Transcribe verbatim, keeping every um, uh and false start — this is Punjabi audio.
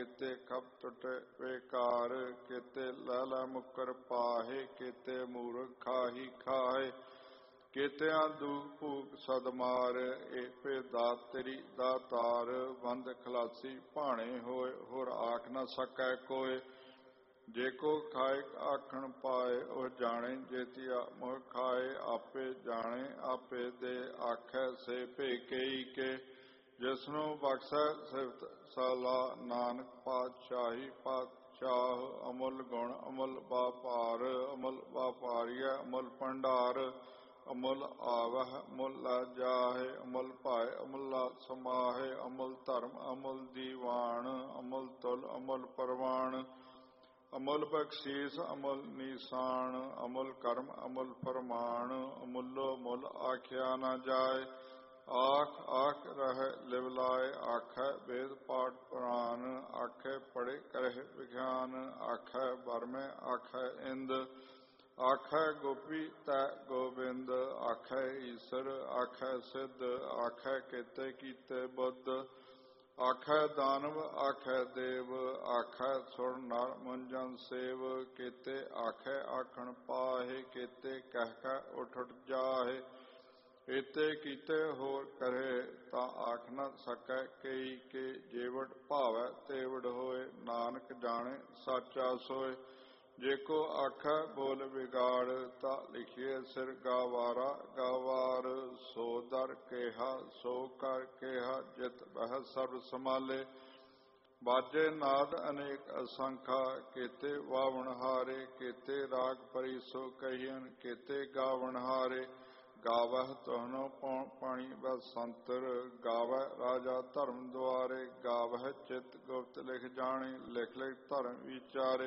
केते कप टुटे बेकार, केते लैला मुकर पाहे, केते मूर्ख खाही खाए, केतिया दुख भूख सदमार, ए पे दात तेरी दातार, बंद खलासी भाणे होए, होर आख न सकै कोय, जे को खाए आखण पाए, ਉਹ ਜਾਣੇ ਜੇਤੀਆ मोह खाए, आपे जाने आपे दे आखै से ਭੇ ਕਈ ਕੇ, ਜਿਸਨੂੰ ਬਖਸ਼ੈ ਸਿਫਤ ਸਲਾ, ਨਾਨਕ ਪਾਤਸ਼ਾਹੀ ਪਾਤਸ਼ਾਹ, ਅਮੁੱਲ ਗੁਣ ਅਮੁੱਲ ਵਾਪਾਰ, ਅਮੁੱਲ ਵਾਪਾਰੀਐ ਅਮੁੱਲ ਭੰਡਾਰ, ਅਮੁੱਲ ਆਵਹਿ ਅਮੁੱਲ ਲੈ ਜਾਹੇ, ਅਮੁੱਲ ਭਾਏ ਅਮੁੱਲਾ ਸਮਾਹੇ, ਅਮੁੱਲ ਧਰਮ ਅਮੁੱਲ ਦੀਵਾਨ, ਅਮੁੱਲ ਤੁਲ ਅਮੁੱਲ ਪਰਵਾਨ, ਅਮੁੱਲ ਬਖਸ਼ੀਸ ਅਮੁੱਲ ਨੀਸਾਨ, ਅਮੁੱਲ ਕਰਮ ਅਮੁੱਲ ਫਰਮਾਨ, ਅਮੁੱਲੋ ਮੁੱਲ ਆਖਿਆ ਨਾ ਜਾਏ, ਆਖ ਆਖ ਰਹਿ ਲਿਵ ਲਾਏ, ਆਖੈ ਵੇਦ ਪਾਠ ਪੁਰਾਨ, ਆਖੇ ਪੜ੍ਹੇ ਕਰਹਿ ਵਿਖਿਆਨ, ਆਖੈ ਬਰਮੈ ਆਖੈ ਇੰਦ, ਆਖੈ ਗੋਪੀ ਤੈ ਗੋਬਿੰਦ, ਆਖੈ ਈਸਰ ਆਖੈ ਸਿੱਧ, ਆਖੈ ਕੇਤੇ ਕੀਤੇ ਬੁੱਧ, ਆਖੈ ਦਾਨਵ ਆਖੈ ਦੇਵ, ਆਖੈ ਸੁਰ ਨਰ ਮੁੰਜਨ ਸੇਵ, ਕੇਤੇ ਆਖੈ ਆਖਣ ਪਾਹੇ, ਕੇਤੇ ਕਹਿ ਕਹਿ ਉੱਠ ਉੱਠ ਜਾਹੇ, ਏਤੇ ਕੀਤੇ ਹੋਰ ਕਰੇ, ਤਾਂ ਆਖ ਨ ਸਕੈ ਕਈ ਕੇ, ਜੇਵੜ ਭਾਵੈ ਤੇਵੜ ਹੋਏ, ਨਾਨਕ ਜਾਣੇ ਸਾਚਾ ਸੋਏ, ਜੇ ਕੋ ਆਖੈ ਬੋਲ ਵਿਗਾੜ, ਤਾਂ ਲਿਖੀਏ ਸਿਰ ਗਾਵਾਰਾ ਗਾਵਾਰ, ਸੋ ਦਰ ਕਿਹਾ ਸੋ ਕਰ ਕਿਹਾ, ਜਿਤ ਬਹਿ ਸਰਬ ਸੰਭਾਲੇ, ਬਾਜੇ ਨਾਦ ਅਨੇਕ ਅਸੰਖਾ, ਕੇਤੇ ਵਾਵਣ ਹਾਰੇ, ਕੇਤੇ ਰਾਗ ਪਰੀ ਸੋ ਕਹੀਨ, ਕੇਤੇ ਗਾਵਣ ਹਾਰੇ, ਗਾਵਹਿ ਤੁਹਨੋ ਪਉ ਪਾਣੀ ਬਸੰਤਰ, ਗਾਵਹਿ ਰਾਜਾ ਧਰਮ ਦੁਆਰੇ, ਗਾਵਹਿ ਚਿਤ ਗੁਪਤ ਲਿਖ ਜਾਣੇ, ਲਿਖ ਲਿਖ ਧਰਮ ਵਿਚਾਰੇ,